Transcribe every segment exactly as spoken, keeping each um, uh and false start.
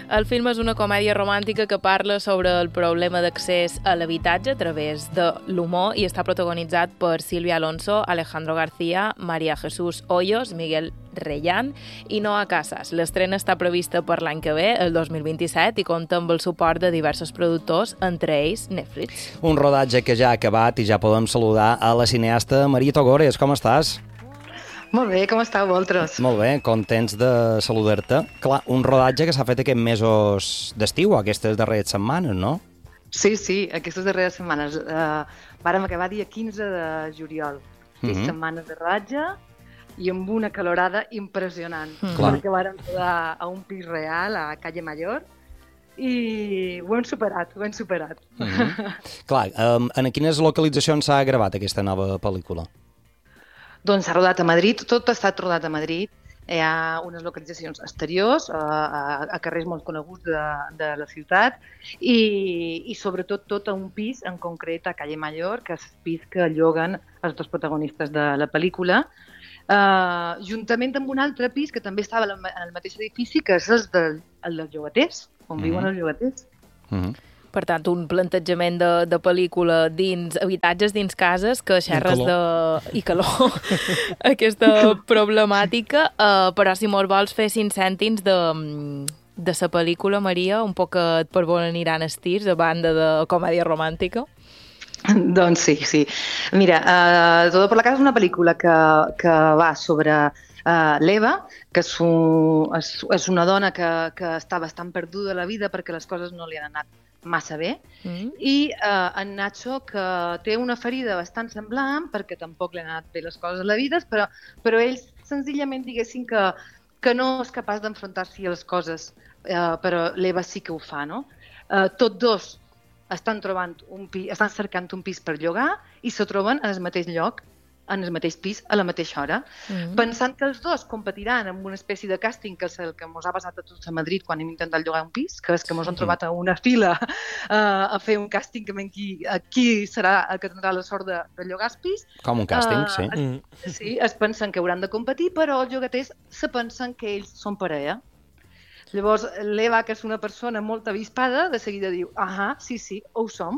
El film és una comèdia romàntica que parla sobre el problema d'accés a l'habitatge a través de l'humor i està protagonitzat per Sílvia Alonso, Alejandro García, María Jesús Hoyos, Miguel Reyán i Noa Casas. L'estrena està prevista per l'any que ve, el dos mil vint-i-set, i compta amb el suport de diversos productors, entre ells Netflix. Un rodatge que ja ha acabat i ja podem saludar a la cineasta Maria Togores. Com estàs? Molt bé, com estàu vosaltres? Molt bé, contents de saludar-te. Clar, un rodatge que s'ha fet aquests mesos d'estiu, aquestes darreres setmanes, no? Sí, sí, aquestes darreres setmanes. Uh, vàrem acabar dia quinze de juliol. Sis mm -hmm. setmanes de rodatge i amb una calorada impressionant. Mm -hmm. Perquè vàrem rodar a un pis real, a Calle Mayor, i ho hem superat, ho hem superat. Mm -hmm. Clar, um, en quines localitzacions s'ha gravat aquesta nova pel·lícula? Doncs s'ha rodat a Madrid, tot ha estat rodat a Madrid. Hi ha unes localitzacions exteriors, a, a carrers molt coneguts de, de la ciutat, i, i sobretot tot a un pis, en concret a Calle Mayor, que és el pis que lloguen els dos protagonistes de la pel·lícula, uh, juntament amb un altre pis que també estava en el mateix edifici, que és el, del, el dels llogaters, on mm-hmm. viuen els llogaters. Mm-hmm. Per tant, un plantejament de, de pel·lícula dins habitatges, dins cases, que xerres I de... I calor. Aquesta problemàtica. Uh, però si mos vols fer cinc cèntims de, de sa pel·lícula, Maria, un poquet per on aniran els tirs, a banda de comèdia romàntica. Doncs sí, sí. Mira, uh, Todo por la casa és una pel·lícula que, que va sobre uh, l'Eva, que és, un, és, és una dona que, que està bastant perduda a la vida perquè les coses no li han anat massa bé, mm. i uh, en Nacho, que té una ferida bastant semblant, perquè tampoc li han anat bé les coses a la vida, però, però ell senzillament diguéssim que, que no és capaç d'enfrontar-s'hi a les coses, uh, però l'Eva sí que ho fa, no? Uh, tots dos estan, trobant un pis, estan cercant un pis per llogar i se troben en el mateix lloc, en el mateix pis, a la mateixa hora, mm. pensant que els dos competiran en una espècie de càsting, que és el que ens ha passat a tots a Madrid quan hem intentat llogar un pis, que és que ens han trobat a una fila uh, a fer un càsting que qui, qui serà el que tindrà la sort de, de llogar el pis. Com un càsting, uh, sí. Es, mm. Sí, es pensen que hauran de competir, però els llogaters se pensen que ells són parella. Llavors, l'Eva, que és una persona molt avispada, de seguida diu, ahà, sí, sí, ho som,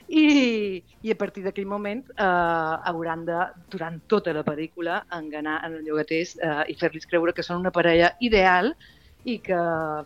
i, i a partir d'aquell moment eh, hauran de, durant tota la pel·lícula, enganar en els llogaters eh, i fer-los creure que són una parella ideal i que,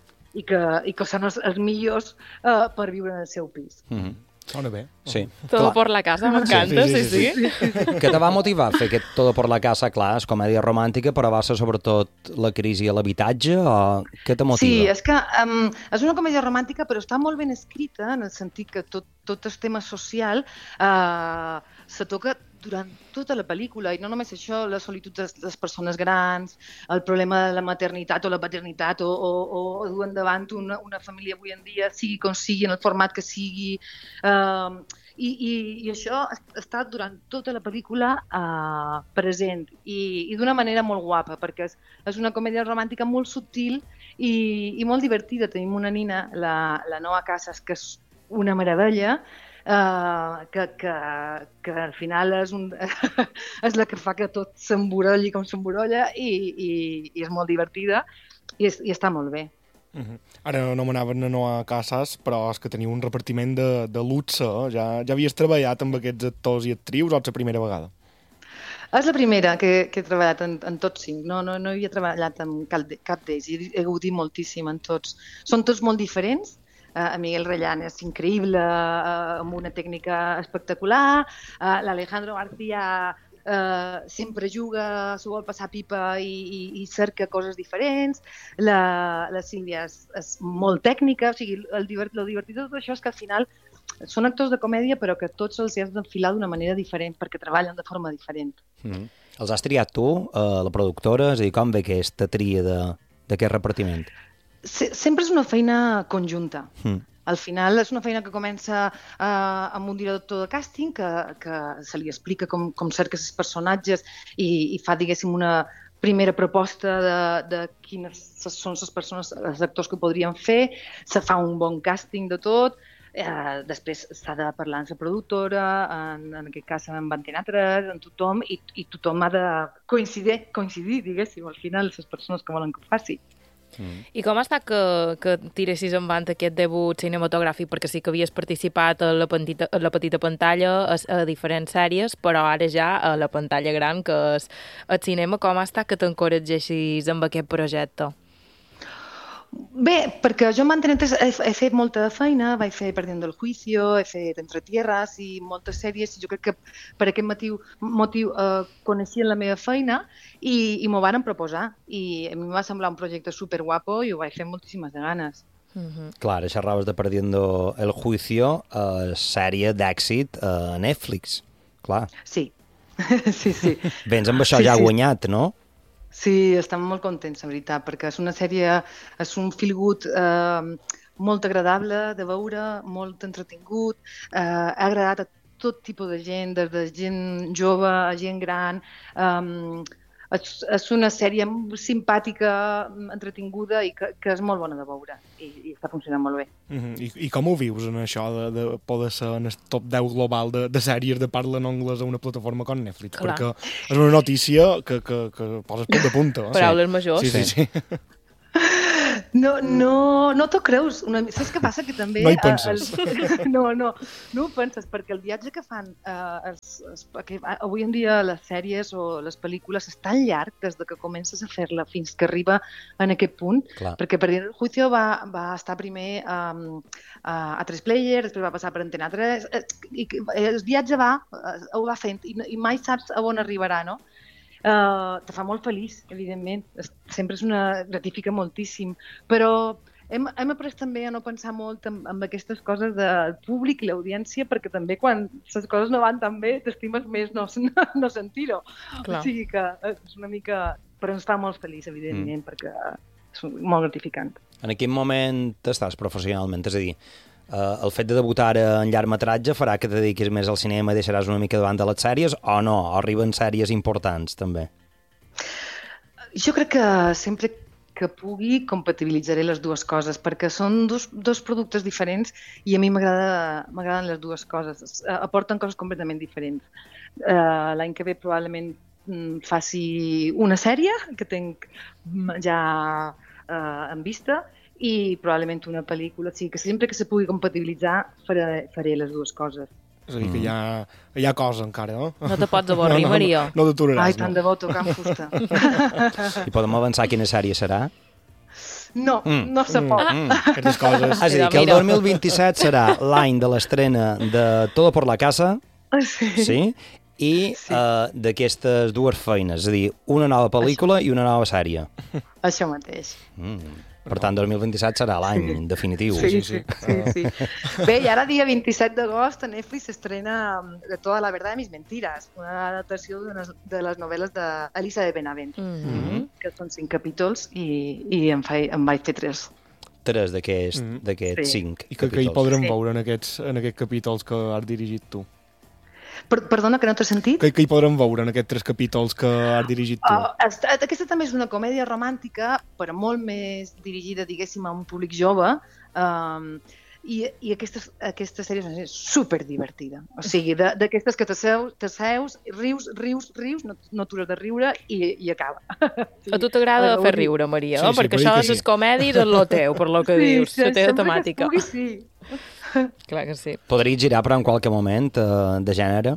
i que, i que són els, els millors eh, per viure en el seu pis. Mm-hmm. Sona bé. Sí. Todo por la casa, m'encanta, sí, sí, sí. sí, sí. Què te va motivar a fer aquest Todo por la casa? Clar, és comèdia romàntica, però va ser sobretot la crisi a l'habitatge, o què te motiva? Sí, és que um, és una comèdia romàntica, però està molt ben escrita, en el sentit que tot, tot el tema social uh, se toca durant tota la pel·lícula, i no només això, la solitud de les persones grans, el problema de la maternitat o la paternitat, o, o, o dur endavant una, una família avui en dia, sigui com sigui, en el format que sigui. Uh, i, i, I això està durant tota la pel·lícula uh, present, i, i d'una manera molt guapa, perquè és, és una comèdia romàntica molt subtil i, i molt divertida. Tenim una nina, la, la Noa Casas, que és una meravella, Uh, que, que, que al final és, un, és la que fa que tot s'emborolli com s'emborolla, i, i, i és molt divertida i, és, i està molt bé. Uh-huh. Ara no m'anaven a no a Casas, però és que teniu un repartiment de, de luxe. Ja, ja havies treballat amb aquests actors i actrius, o és la primera vegada? És la primera que, que he treballat en, en tots cinc. No, no, no havia treballat amb cap, cap d'ells. He, he gaudit moltíssim en tots. Són tots molt diferents. Uh, Miguel Reyán és increïble, uh, amb una tècnica espectacular. Uh, L'Alejandro García uh, sempre juga, s'ho vol passar pipa i, i, i cerca coses diferents. La, la Sílvia és, és molt tècnica. O sigui, el, divert, el divertit de tot això és que al final són actors de comèdia, però que tots els has d'enfilar d'una manera diferent, perquè treballen de forma diferent. Mm. Els has triat tu, uh, la productora? És a dir, com ve aquesta tria d'aquest repartiment? Sempre és una feina conjunta. Mm. Al final és una feina que comença uh, amb un director de càsting que, que se li explica com, com cerca els personatges i, i fa, diguéssim, una primera proposta de, de quines són les persones, els actors que podrien fer, se fa un bon càsting de tot, eh, després s'ha de parlar amb la productora, en, en aquest cas amb Antena tres, en tothom, i, i tothom ha de coincidir, coincidir, diguéssim, al final, les persones que volen que ho faci. Mm. I com ha estat que, que tiressis endavant aquest debut cinematogràfic? Perquè sí que havies participat a la, petita, a la petita pantalla, a, a diferents sèries, però ara ja a la pantalla gran, que és el cinema. Com ha estat que t'encoratgessis amb aquest projecte? Bé, perquè jo m'entenent he, he fet molta feina, vaig fer Perdiendo el Juicio, he fet Entre Tierras i moltes sèries, i jo crec que per aquest motiu, motiu eh, coneixien la meva feina i, i m'ho van proposar. I a mi em va semblar un projecte superguapo i ho vaig fer amb moltíssimes de ganes. Mm-hmm. Clar, ara xerraves de Perdiendo el Juicio, eh, sèrie d'èxit a Netflix. Clar. Sí, sí, sí. Vens amb això sí, ja sí. guanyat, no? Sí, estem molt contents, la veritat, perquè és una sèrie, és un feel good eh, molt agradable de veure, molt entretingut, eh, ha agradat a tot tipus de gent, des de gent jove a gent gran. Eh, és, és una sèrie simpàtica, entretinguda i que, que és molt bona de veure i, i està funcionant molt bé. Uh-huh. I, I com ho vius, en això de, de poder ser en el top deu global de, de sèries de parla en anglès a una plataforma com Netflix? Clar. Perquè és una notícia que, que, que poses tot de punta. Eh? Paraules sí. majors. Sí, sí, sí. No, no, no t'ho creus. Una... Saps què passa? Que també... No hi penses. El... No, no, no ho penses, perquè el viatge que fan eh, els, els, que avui en dia les sèries o les pel·lícules és tan llarg des de que comences a fer-la fins que arriba en aquest punt. Clar. Perquè Perdiendo el Juicio va, va estar primer um, a, a tres player, després va passar per Antena tres, i el viatge va, ho va fent, i, i mai saps a on arribarà, no? Uh, te fa molt feliç, evidentment, sempre és una... gratifica moltíssim, però hem, hem après també a no pensar molt en, en aquestes coses del públic i l'audiència, perquè també quan les coses no van tan bé t'estimes més no, no, no sentir-ho. O sigui que és una mica... Però ens fa molt feliç, evidentment, mm. perquè és molt gratificant. En quin moment estàs professionalment? És a dir, Uh, el fet de debutar en llargmetratge farà que te dediquis més al cinema i deixaràs una mica davant de les sèries, o no? O arriben sèries importants, també? Jo crec que sempre que pugui compatibilitzaré les dues coses, perquè són dos, dos productes diferents i a mi m'agraden les dues coses. Aporten coses completament diferents. Uh, l'any que ve probablement faci una sèrie que tinc ja uh, en vista, i probablement una pel·lícula, o sigui que sempre que se pugui compatibilitzar faré, faré les dues coses. És a dir, que hi ha, hi ha cosa encara, no? No te pots avorrir, no, no, Maria. No, no t'aturaràs, Ai, tant no. de bo tocant fusta. I podem avançar quina sèrie serà? No, mm. no se pot. Mm. Aquestes coses... És a dir, que el dos mil vint-i-set serà l'any de l'estrena de Todo por la casa, sí? sí? I sí. Uh, d'aquestes dues feines, és a dir, una nova pel·lícula Això. I una nova sèrie. Això mateix. Mm. Per tant, dos mil vint-i-set serà l'any sí. definitiu. Sí, sí, sí, sí, sí. Bé, i ara dia vint-i-set d'agost a Netflix s'estrena De toda la verdad de mis mentiras, una adaptació de les, de les novel·les d'Elisa de Benavent, Mm-hmm. que són cinc capítols i, i em, fa, em vaig fer tres. Tres d'aquests mm-hmm. sí. cinc I que, capítols. que hi podrem sí. veure en aquests, en aquests capítols que has dirigit tu. Per, perdona, que no t'he sentit? Que, que hi podrem veure en aquests tres capítols que has dirigit tu? Uh, aquesta també és una comèdia romàntica, però molt més dirigida, diguéssim, a un públic jove, um, i, i aquesta, aquesta sèrie és superdivertida. O sigui, d'aquestes que t'asseus, t'asseus, rius, rius, rius, no, no t'has de riure i, i acaba. Sí. A tu t'agrada fer riure, Maria, sí, sí, perquè això és sí. les comèdies és lo teu, per lo que sí, dius, la teva temàtica. Pugui, sí. Clar que sí. Podries girar, però en qualque moment, uh, de gènere?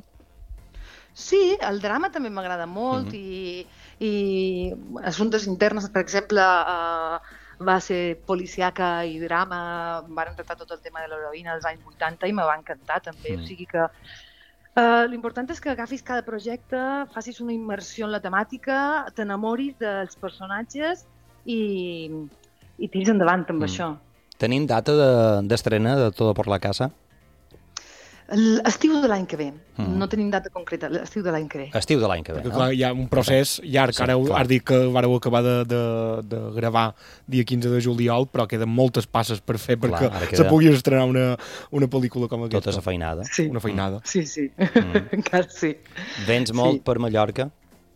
Sí, el drama també m'agrada molt mm-hmm. i, i assumptes internes, per exemple, uh, va ser policiaca i drama, van tractar tot el tema de l'heroïna dels anys vuitanta i me va encantar també, mm. o sigui que uh, l'important és que agafis cada projecte, facis una immersió en la temàtica, t'enamoris dels personatges i, i tiris endavant amb mm. això. Tenim data d'estrena de, de Todo por la casa? L'estiu de l'any que ve. Mm. No tenim data concreta, l'estiu de l'any que ve. Estiu de l'any que ve, Perquè, no? clar, hi ha un procés llarg. Sí, ara clar. Has dit que vareu acabar de, de, de gravar dia quinze de juliol, però queden moltes passes per fer perquè clar, queda... se pugui estrenar una, una pel·lícula com aquesta. Tota la feinada. Sí. Una feinada. Sí, sí. Mm. Encara sí. Vens molt sí. per Mallorca?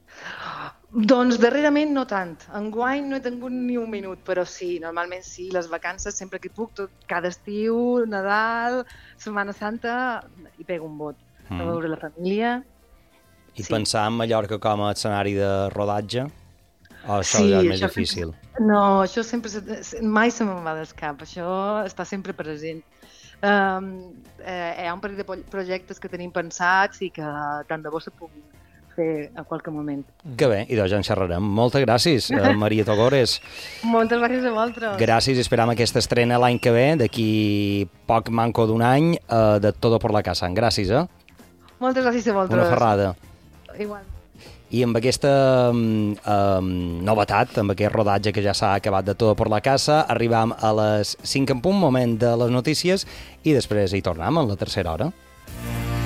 Doncs darrerament no tant. Enguany no he tingut ni un minut, però sí, normalment sí, les vacances sempre que puc, tot, cada estiu, Nadal, Setmana Santa, hi pego un bot. Mm. A veure la família. I sí. pensar en Mallorca com a escenari de rodatge? O això sí, ja és més això difícil? Sempre, no, això sempre, mai se me'n va del cap, això està sempre present. Um, eh, hi ha un parell de projectes que tenim pensats i que tant de bo se puguin fer a qualque moment. Que bé, i doncs ja en xerrarem. Moltes gràcies, eh, Maria Togores. Moltes gràcies a vosaltres. Gràcies, esperam aquesta estrena l'any que ve, d'aquí poc manco d'un any, eh, de Todo por la Casa. Gràcies, eh? Moltes gràcies a vosaltres. Una ferrada. Igual. I amb aquesta um, novetat, amb aquest rodatge que ja s'ha acabat de Todo por la Casa, arribam a les cinc en punt, moment de les notícies, i després hi tornem en la tercera hora.